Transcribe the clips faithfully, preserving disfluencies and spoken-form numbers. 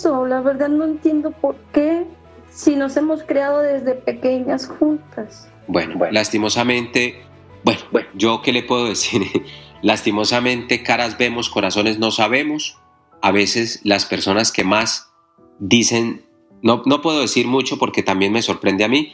La verdad no entiendo por qué, si nos hemos creado desde pequeñas juntas. Bueno, bueno. lastimosamente, bueno, bueno, ¿yo qué le puedo decir? Lastimosamente, caras vemos, corazones no sabemos. A veces las personas que más dicen, no, no puedo decir mucho porque también me sorprende a mí,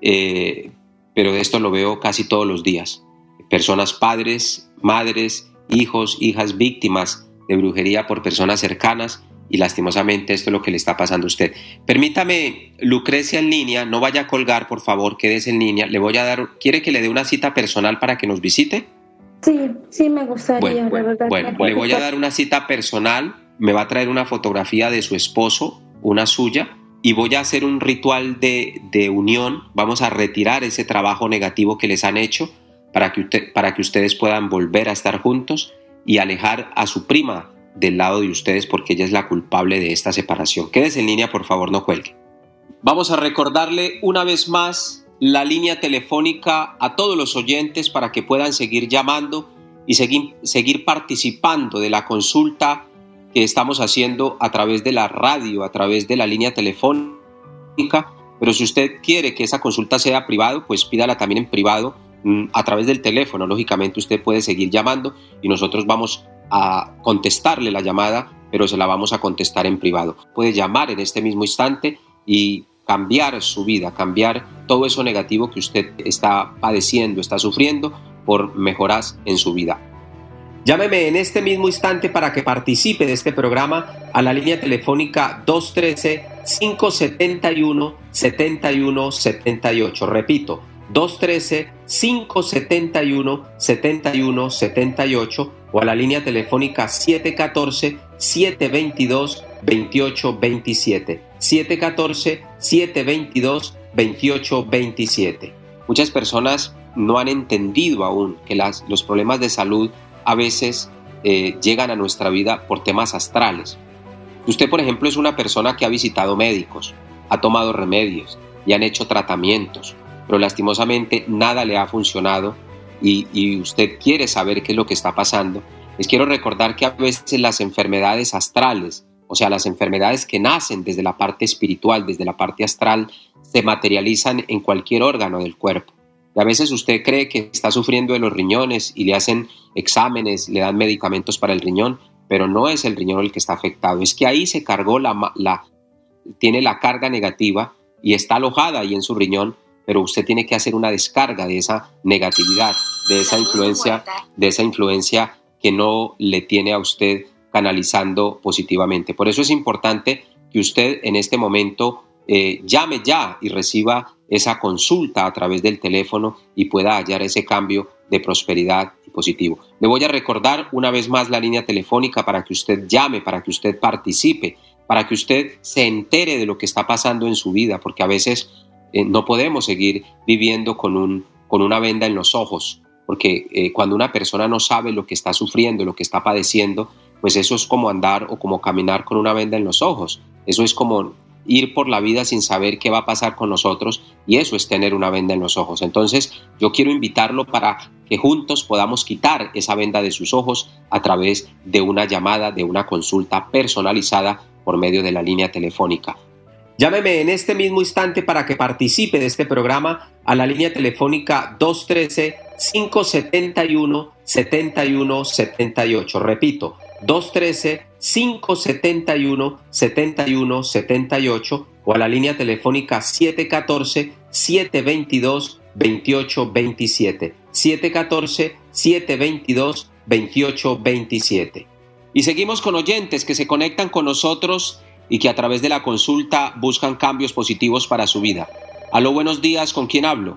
eh, pero esto lo veo casi todos los días. Personas, padres, madres, hijos, hijas, víctimas de brujería por personas cercanas, y lastimosamente esto es lo que le está pasando a usted. Permítame, Lucrecia en línea, no vaya a colgar, por favor, quédese en línea. Le voy a dar, ¿quiere que le dé una cita personal para que nos visite? Sí, sí me gustaría, bueno, la bueno, verdad. Bueno, le voy a dar una cita personal, me va a traer una fotografía de su esposo, una suya, y voy a hacer un ritual de, de unión. Vamos a retirar ese trabajo negativo que les han hecho para que, usted, para que ustedes puedan volver a estar juntos y alejar a su prima del lado de ustedes, porque ella es la culpable de esta separación. Quédese en línea, por favor, no cuelgue. Vamos a recordarle una vez más la línea telefónica a todos los oyentes para que puedan seguir llamando y seguir, seguir participando de la consulta que estamos haciendo a través de la radio, a través de la línea telefónica. Pero si usted quiere que esa consulta sea privado, pues pídala también en privado a través del teléfono. Lógicamente usted puede seguir llamando y nosotros vamos a contestarle la llamada, pero se la vamos a contestar en privado. Puede llamar en este mismo instante y cambiar su vida, cambiar todo eso negativo que usted está padeciendo, está sufriendo, por mejoras en su vida. Llámeme en este mismo instante para que participe de este programa a la línea telefónica dos uno tres, cinco siete uno, siete uno siete ocho. Repito, dos uno tres, cinco siete uno, siete uno siete ocho o a la línea telefónica siete uno cuatro, siete dos dos, dos ocho dos siete. siete uno cuatro, siete dos dos, dos ocho dos siete. Muchas personas no han entendido aún que las, los problemas de salud a veces eh, llegan a nuestra vida por temas astrales. Usted, por ejemplo, es una persona que ha visitado médicos, ha tomado remedios y han hecho tratamientos, pero lastimosamente nada le ha funcionado y, y usted quiere saber qué es lo que está pasando. Les quiero recordar que a veces las enfermedades astrales, o sea, las enfermedades que nacen desde la parte espiritual, desde la parte astral, se materializan en cualquier órgano del cuerpo. Y a veces usted cree que está sufriendo de los riñones y le hacen exámenes, le dan medicamentos para el riñón, pero no es el riñón el que está afectado. Es que ahí se cargó la, la tiene la carga negativa y está alojada ahí en su riñón, pero usted tiene que hacer una descarga de esa negatividad, de esa influencia, de esa influencia que no le tiene a usted canalizando positivamente. Por eso es importante que usted en este momento eh, llame ya y reciba esa consulta a través del teléfono y pueda hallar ese cambio de prosperidad y positivo. Le voy a recordar una vez más la línea telefónica para que usted llame, para que usted participe, para que usted se entere de lo que está pasando en su vida, porque a veces eh, no podemos seguir viviendo con, un, con una venda en los ojos, porque eh, cuando una persona no sabe lo que está sufriendo, lo que está padeciendo, pues eso es como andar o como caminar con una venda en los ojos. Eso es como ir por la vida sin saber qué va a pasar con nosotros, y eso es tener una venda en los ojos. Entonces yo quiero invitarlo para que juntos podamos quitar esa venda de sus ojos a través de una llamada, de una consulta personalizada por medio de la línea telefónica. Llámeme en este mismo instante para que participe de este programa a la línea telefónica dos uno tres, cinco siete uno, siete uno siete ocho. Repito, dos uno tres, cinco siete uno, siete uno siete ocho o a la línea telefónica siete uno cuatro, siete dos dos, dos ocho dos siete. siete uno cuatro, siete dos dos, dos ocho dos siete. Y seguimos con oyentes que se conectan con nosotros y que a través de la consulta buscan cambios positivos para su vida. Aló, buenos días, ¿con quién hablo?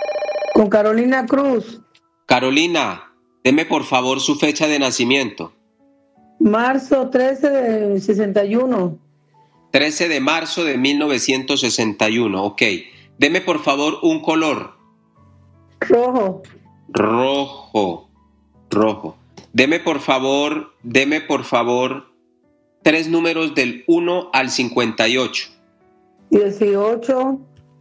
Con Carolina Cruz. Carolina, deme por favor su fecha de nacimiento. Marzo trece de sesenta y uno. trece de marzo de mil novecientos sesenta y uno, ok. Deme por favor un color. Rojo. Rojo, rojo. Deme por favor, deme por favor tres números del uno al cincuenta y ocho. dieciocho,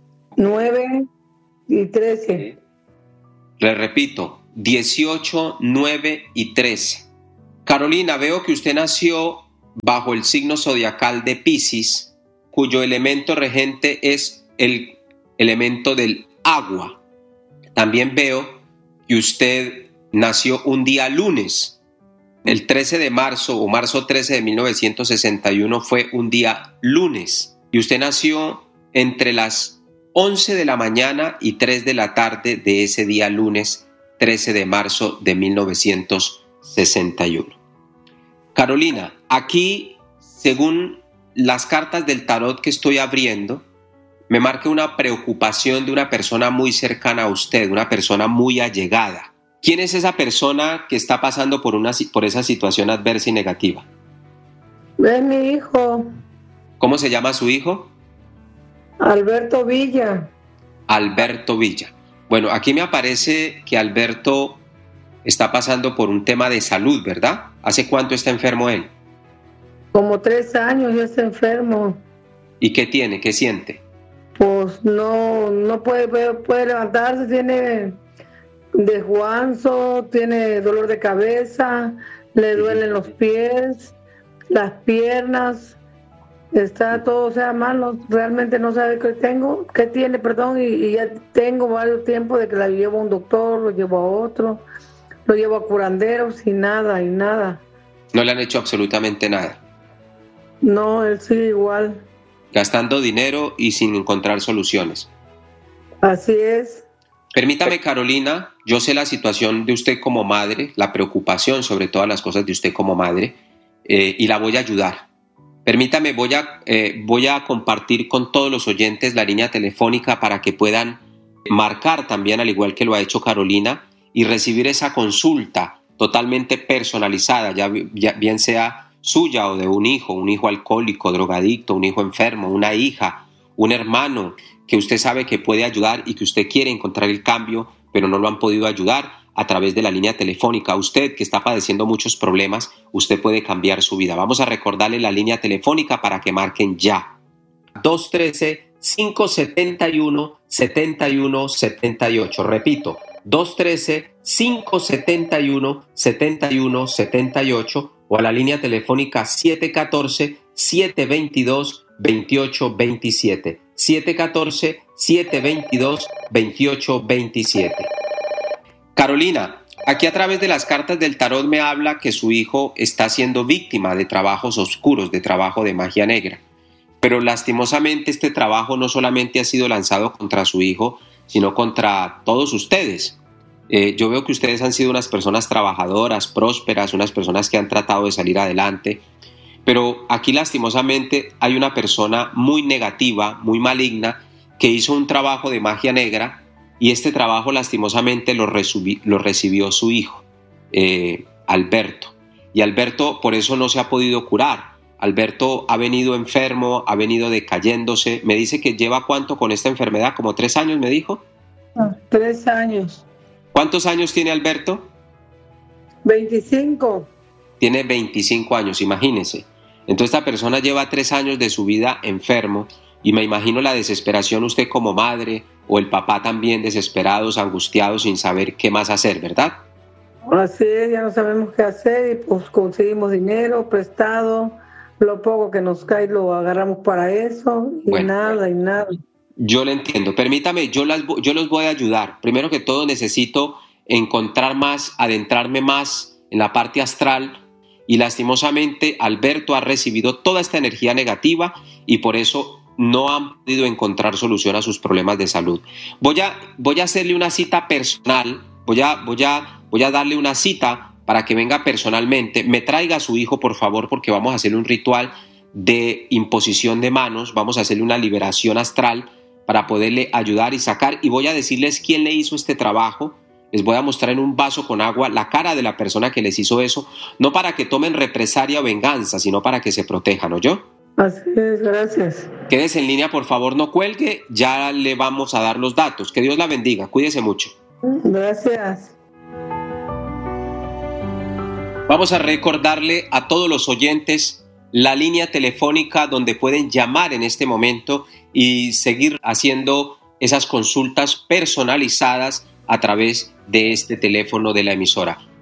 nueve y trece. Le repito, dieciocho, nueve y trece. Carolina, veo que usted nació bajo el signo zodiacal de Piscis, cuyo elemento regente es el elemento del agua. También veo que usted nació un día lunes. El trece de marzo o marzo trece de mil novecientos sesenta y uno fue un día lunes. Y usted nació entre las once de la mañana y tres de la tarde de ese día lunes trece de marzo de mil novecientos sesenta y uno. Carolina, aquí, según las cartas del tarot que estoy abriendo, me marca una preocupación de una persona muy cercana a usted, una persona muy allegada. ¿Quién es esa persona que está pasando por, una, por esa situación adversa y negativa? Es mi hijo. ¿Cómo se llama su hijo? Alberto Villa. Alberto Villa. Bueno, aquí me aparece que Alberto está pasando por un tema de salud, ¿verdad? ¿Hace cuánto está enfermo él? Como tres años ya está enfermo. ¿Y qué tiene? ¿Qué siente? Pues no, no puede, puede, puede levantarse, tiene desguanzo, tiene dolor de cabeza, le duelen los pies, las piernas, está todo, o sea, mal, no, realmente no sabe qué tengo, qué tiene, perdón, y, y ya tengo varios tiempos de que la llevo a un doctor, lo llevo a otro, lo llevo a curanderos y nada, y nada. No le han hecho absolutamente nada. No, él sigue igual. Gastando dinero y sin encontrar soluciones. Así es. Permítame, Carolina, yo sé la situación de usted como madre, la preocupación sobre todas las cosas de usted como madre, eh, y la voy a ayudar. Permítame, voy a, eh, voy a compartir con todos los oyentes la línea telefónica para que puedan marcar también, al igual que lo ha hecho Carolina, y recibir esa consulta totalmente personalizada, ya, ya bien sea suya o de un hijo, un hijo alcohólico, drogadicto, un hijo enfermo, una hija, un hermano que usted sabe que puede ayudar y que usted quiere encontrar el cambio, pero no lo han podido ayudar a través de la línea telefónica. Usted que está padeciendo muchos problemas, usted puede cambiar su vida. Vamos a recordarle la línea telefónica para que marquen ya. dos uno tres, cinco siete uno, siete uno siete ocho. Repito, dos uno tres, cinco siete uno, siete uno siete ocho o a la línea telefónica siete uno cuatro, siete dos dos, dos ocho dos siete. siete uno cuatro, siete dos dos, dos ocho dos siete. Carolina, aquí a través de las cartas del tarot me habla que su hijo está siendo víctima de trabajos oscuros, de trabajo de magia negra. Pero lastimosamente este trabajo no solamente ha sido lanzado contra su hijo, sino contra todos ustedes. Eh, yo veo que ustedes han sido unas personas trabajadoras, prósperas, unas personas que han tratado de salir adelante, pero aquí lastimosamente hay una persona muy negativa, muy maligna, que hizo un trabajo de magia negra y este trabajo lastimosamente lo, resubí, lo recibió su hijo, eh, Alberto. Y Alberto por eso no se ha podido curar. Alberto ha venido enfermo, ha venido decayéndose. Me dice que lleva ¿cuánto con esta enfermedad? ¿Como tres años me dijo? Ah, tres años. ¿Cuántos años tiene Alberto? veinticinco. Tiene veinticinco años, imagínense. Entonces esta persona lleva tres años de su vida enfermo y me imagino la desesperación usted como madre o el papá también desesperados, angustiados, sin saber qué más hacer, ¿verdad? Así es, ya no sabemos qué hacer y pues conseguimos dinero prestado, lo poco que nos cae lo agarramos para eso y bueno, nada y nada. Yo le entiendo. Permítame, yo, las, yo los voy a ayudar. Primero que todo necesito encontrar más, adentrarme más en la parte astral y lastimosamente Alberto ha recibido toda esta energía negativa y por eso no han podido encontrar solución a sus problemas de salud. Voy a, voy a hacerle una cita personal, voy a, voy, a, voy a darle una cita para que venga personalmente. Me traiga a su hijo, por favor, porque vamos a hacerle un ritual de imposición de manos, vamos a hacerle una liberación astral para poderle ayudar y sacar, y voy a decirles quién le hizo este trabajo. Les voy a mostrar en un vaso con agua la cara de la persona que les hizo eso, no para que tomen represalia o venganza, sino para que se protejan, ¿oyó? Así es, gracias. Quédese en línea, por favor, no cuelgue, ya le vamos a dar los datos. Que Dios la bendiga, cuídese mucho. Gracias. Vamos a recordarle a todos los oyentes la línea telefónica donde pueden llamar en este momento y seguir haciendo esas consultas personalizadas a través de este teléfono de la emisora.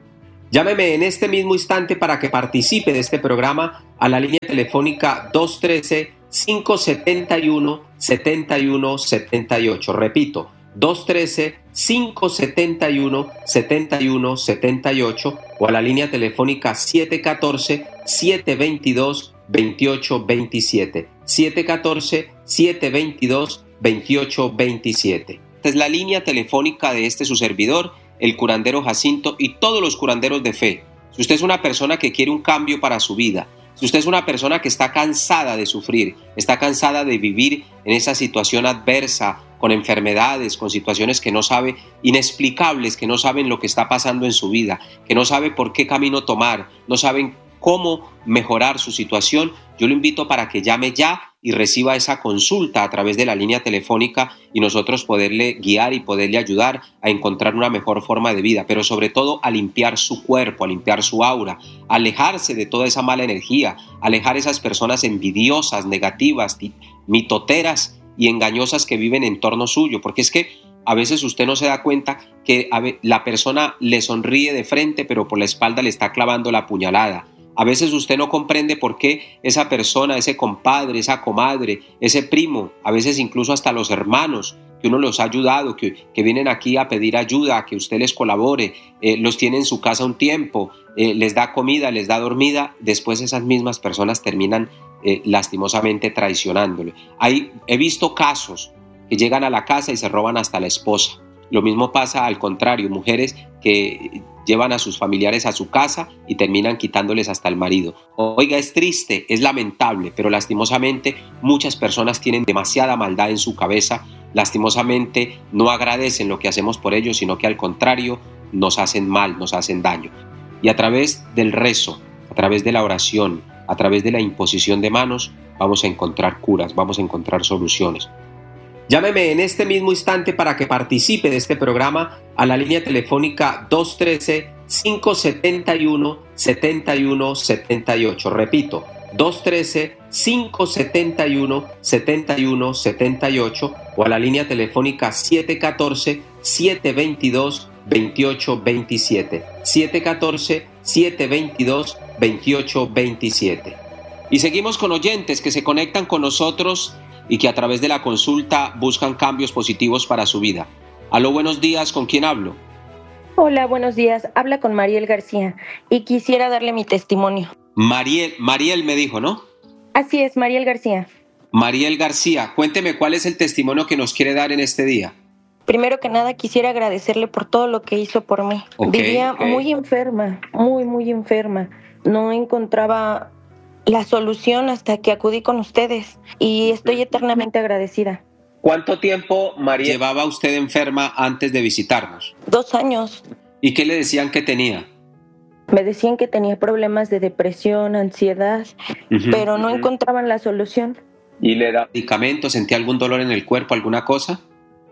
Llámeme en este mismo instante para que participe de este programa a la línea telefónica dos uno tres, cinco siete uno, siete uno siete ocho. Repito, dos uno tres, cinco siete uno, siete uno siete ocho o a la línea telefónica siete uno cuatro, siete dos dos, dos ocho dos siete. siete uno cuatro, siete dos dos, dos ocho dos siete. Esta es la línea telefónica de este su servidor, el curandero Jacinto, y todos los curanderos de fe. Si usted es una persona que quiere un cambio para su vida, si usted es una persona que está cansada de sufrir, está cansada de vivir en esa situación adversa, con enfermedades, con situaciones que no sabe, inexplicables, que no saben lo que está pasando en su vida, que no sabe por qué camino tomar, no saben cómo mejorar su situación, yo lo invito para que llame ya y reciba esa consulta a través de la línea telefónica y nosotros poderle guiar y poderle ayudar a encontrar una mejor forma de vida, pero sobre todo a limpiar su cuerpo, a limpiar su aura, a alejarse de toda esa mala energía, alejar esas personas envidiosas, negativas, mitoteras y engañosas que viven en torno suyo, porque es que a veces usted no se da cuenta que la persona le sonríe de frente, pero por la espalda le está clavando la puñalada. A veces usted no comprende por qué esa persona, ese compadre, esa comadre, ese primo, a veces incluso hasta los hermanos, que uno los ha ayudado, que, que vienen aquí a pedir ayuda, a que usted les colabore, eh, los tiene en su casa un tiempo, eh, les da comida, les da dormida, después esas mismas personas terminan eh, lastimosamente traicionándole. Hay, he visto casos que llegan a la casa y se roban hasta la esposa. Lo mismo pasa al contrario, mujeres que llevan a sus familiares a su casa y terminan quitándoles hasta el marido. Oiga, es triste, es lamentable, pero lastimosamente muchas personas tienen demasiada maldad en su cabeza, lastimosamente no agradecen lo que hacemos por ellos, sino que al contrario nos hacen mal, nos hacen daño. Y a través del rezo, a través de la oración, a través de la imposición de manos, vamos a encontrar curas, vamos a encontrar soluciones. Llámeme en este mismo instante para que participe de este programa a la línea telefónica dos uno tres, cinco siete uno, siete uno siete ocho. Repito, dos uno tres, cinco siete uno, siete uno siete ocho o a la línea telefónica siete uno cuatro, siete dos dos, dos ocho dos siete. siete uno cuatro, siete dos dos, dos ocho dos siete. Y seguimos con oyentes que se conectan con nosotros y que a través de la consulta buscan cambios positivos para su vida. Aló, buenos días, ¿con quién hablo? Hola, buenos días. Habla con Mariel García y quisiera darle mi testimonio. Mariel, Mariel me dijo, ¿no? Así es, Mariel García. Mariel García, cuénteme cuál es el testimonio que nos quiere dar en este día. Primero que nada, quisiera agradecerle por todo lo que hizo por mí. Okay, Vivía okay. muy enferma, muy, muy enferma. No encontraba la solución hasta que acudí con ustedes y estoy eternamente agradecida. ¿Cuánto tiempo, María, llevaba usted enferma antes de visitarnos? Dos años. ¿Y qué le decían que tenía? Me decían que tenía problemas de depresión, ansiedad, uh-huh, pero no uh-huh. encontraban la solución. ¿Y le da medicamentos? ¿Sentía algún dolor en el cuerpo, alguna cosa?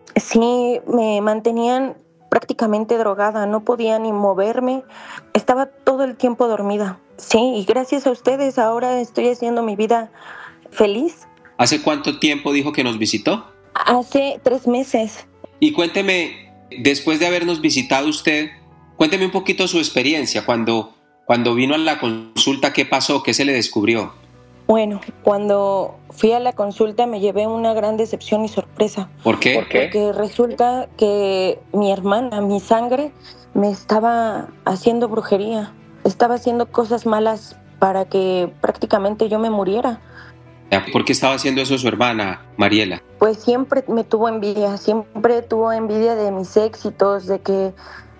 Sí, me mantenían prácticamente drogada, no podía ni moverme, estaba todo el tiempo dormida. Sí, y gracias a ustedes ahora estoy haciendo mi vida feliz. ¿Hace cuánto tiempo dijo que nos visitó? Hace tres meses. Y cuénteme, después de habernos visitado usted, cuénteme un poquito su experiencia. Cuando, cuando vino a la consulta, ¿qué pasó? ¿Qué se le descubrió? Bueno, cuando fui a la consulta me llevé una gran decepción y sorpresa. ¿Por qué? ¿Por qué? Porque resulta que mi hermana, mi sangre, me estaba haciendo brujería. Estaba haciendo cosas malas para que prácticamente yo me muriera. ¿Por qué estaba haciendo eso su hermana, Mariela? Pues siempre me tuvo envidia, siempre tuvo envidia de mis éxitos, de que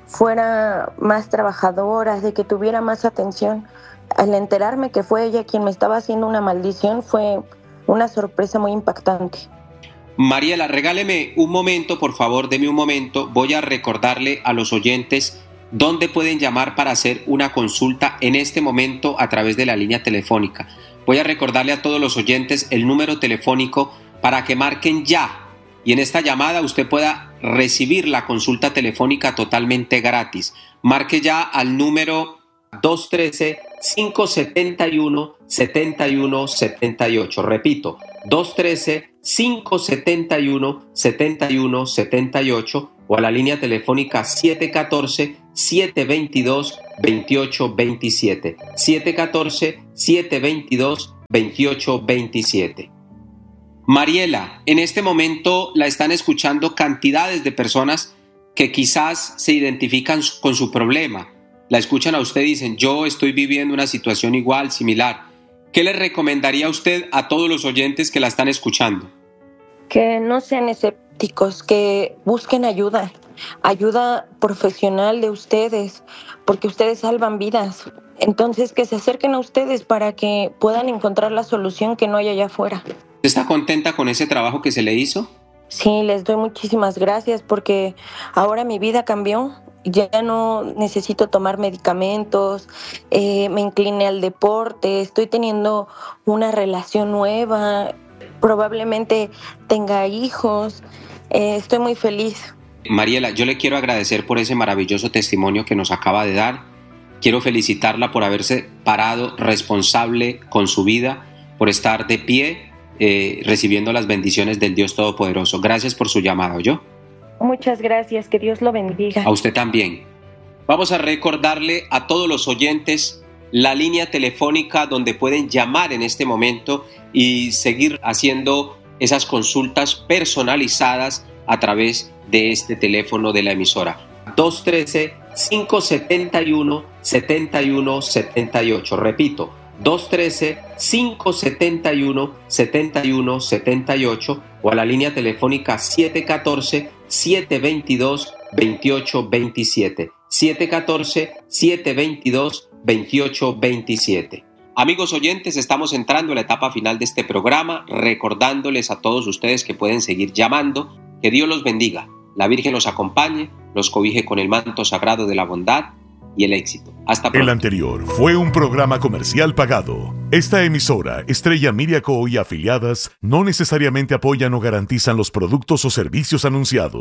fuera más trabajadora, de que tuviera más atención. Al enterarme que fue ella quien me estaba haciendo una maldición, fue una sorpresa muy impactante. Mariela, regáleme un momento, por favor, deme un momento. Voy a recordarle a los oyentes dónde pueden llamar para hacer una consulta en este momento a través de la línea telefónica. Voy a recordarle a todos los oyentes el número telefónico para que marquen ya y en esta llamada usted pueda recibir la consulta telefónica totalmente gratis. Marque ya al número dos uno tres, cinco siete uno, siete uno siete ocho. Repito, dos uno tres, cinco siete uno, siete uno siete ocho o a la línea telefónica siete uno cuatro, siete dos dos, dos ocho dos siete, siete uno cuatro, siete dos dos, dos ocho dos siete. Mariela, en este momento la están escuchando cantidades de personas que quizás se identifican con su problema. La escuchan a usted y dicen, yo estoy viviendo una situación igual, similar. ¿Qué le recomendaría usted a todos los oyentes que la están escuchando? Que no sean escépticos, que busquen ayuda, ayuda profesional de ustedes, porque ustedes salvan vidas. Entonces, que se acerquen a ustedes para que puedan encontrar la solución que no hay allá afuera. ¿Está contenta con ese trabajo que se le hizo? Sí, les doy muchísimas gracias porque ahora mi vida cambió. Ya no necesito tomar medicamentos, eh, me incliné al deporte, estoy teniendo una relación nueva, probablemente tenga hijos, eh, estoy muy feliz. Mariela, yo le quiero agradecer por ese maravilloso testimonio que nos acaba de dar. Quiero felicitarla por haberse parado responsable con su vida, por estar de pie, eh, recibiendo las bendiciones del Dios Todopoderoso. Gracias por su llamado, ¿yo? Muchas gracias, que Dios lo bendiga. A usted también. Vamos a recordarle a todos los oyentes la línea telefónica donde pueden llamar en este momento y seguir haciendo esas consultas personalizadas a través de este teléfono de la emisora. dos uno tres, cinco siete uno, siete uno siete ocho. Repito, dos uno tres, cinco siete uno, siete uno siete ocho o a la línea telefónica siete uno cuatro, siete dos dos, dos ocho dos siete, siete uno cuatro, siete dos dos, dos ocho dos siete. Amigos oyentes, estamos entrando a la etapa final de este programa, recordándoles a todos ustedes que pueden seguir llamando. Que Dios los bendiga, la Virgen los acompañe, los cobije con el manto sagrado de la bondad y el éxito. Hasta pronto. El anterior fue un programa comercial pagado. Esta emisora, Estrella Media Co y afiliadas, no necesariamente apoyan o garantizan los productos o servicios anunciados.